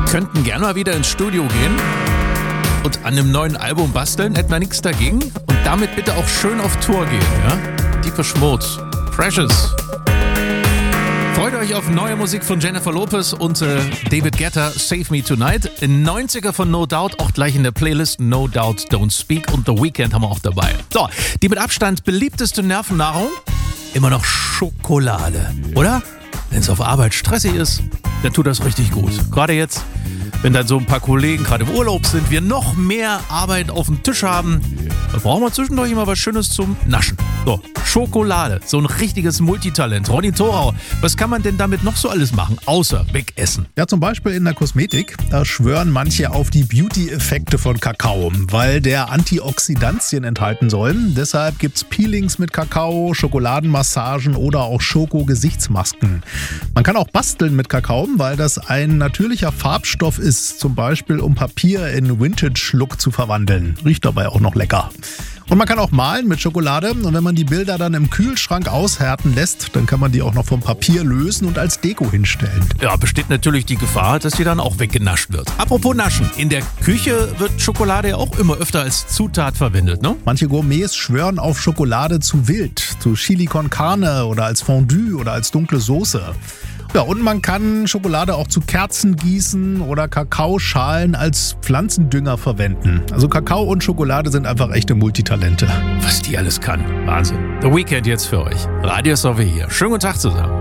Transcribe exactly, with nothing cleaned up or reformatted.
könnten gerne mal wieder ins Studio gehen und an einem neuen Album basteln, hätten wir nichts dagegen. Und damit bitte auch schön auf Tour gehen, ja? Deepesh Mode, Precious. Freut euch auf neue Musik von Jennifer Lopez und äh, David Guetta, Save Me Tonight. neunziger von No Doubt, auch gleich in der Playlist No Doubt Don't Speak, und The Weeknd haben wir auch dabei. So, die mit Abstand beliebteste Nervennahrung? Immer noch Schokolade, oder? Wenn es auf Arbeit stressig ist, dann tut das richtig gut. Gerade jetzt, wenn dann so ein paar Kollegen gerade im Urlaub sind, wir noch mehr Arbeit auf dem Tisch haben, dann brauchen wir zwischendurch immer was Schönes zum Naschen. So, Schokolade, so ein richtiges Multitalent. Ronny Thorau, was kann man denn damit noch so alles machen, außer wegessen? Ja, zum Beispiel in der Kosmetik. Da schwören manche auf die Beauty-Effekte von Kakao, weil der Antioxidantien enthalten soll. Deshalb gibt's Peelings mit Kakao, Schokoladenmassagen oder auch Schoko-Gesichtsmasken. Man kann auch basteln mit Kakao, weil das ein natürlicher Farbstoff ist, zum Beispiel um Papier in Vintage-Look zu verwandeln. Riecht dabei auch noch lecker. Und man kann auch malen mit Schokolade, und wenn man die Bilder dann im Kühlschrank aushärten lässt, dann kann man die auch noch vom Papier lösen und als Deko hinstellen. Ja, besteht natürlich die Gefahr, dass die dann auch weggenascht wird. Apropos Naschen, in der Küche wird Schokolade ja auch immer öfter als Zutat verwendet, ne? Manche Gourmets schwören auf Schokolade zu wild, zu Chili con Carne oder als Fondue oder als dunkle Soße. Ja, und man kann Schokolade auch zu Kerzen gießen oder Kakaoschalen als Pflanzendünger verwenden. Also Kakao und Schokolade sind einfach echte Multitalente. Was die alles kann. Wahnsinn. The Weeknd jetzt für euch. Radio Sauve hier. Schönen guten Tag zusammen.